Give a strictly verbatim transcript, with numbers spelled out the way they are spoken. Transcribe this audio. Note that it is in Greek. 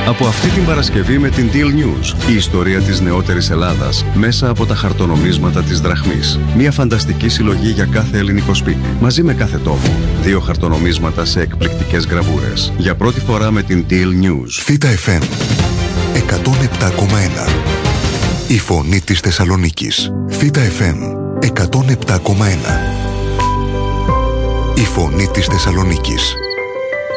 Από αυτή την Παρασκευή με την Deal News, η ιστορία της νεότερης Ελλάδας μέσα από τα χαρτονομίσματα της δραχμής. Μια φανταστική συλλογή για κάθε ελληνικό σπίτι. Μαζί με κάθε τόπο. Δύο χαρτονομίσματα σε εκπληκτικές γραβούρες. Για πρώτη φορά με την Deal News. Θήτα εφ εμ εκατόν επτά κόμμα ένα. Η φωνή της Θεσσαλονίκης. Θήτα εφ εμ εκατόν επτά κόμμα ένα. Η φωνή της Θεσσαλονίκης.